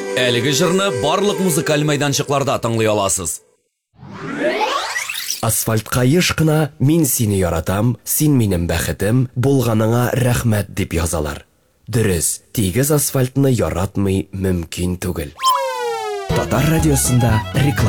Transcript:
Әлеге җырны барлык музыкаль мәйданчыкларда тыңлый аласыз. Асфальтка еш кына «Мин сине яратам, син минем бәхетем, булганыңа рәхмәт» дип язалар. Дөрес, тигез асфальтны яратмый мөмкин түгел. Татар радиосында реклама.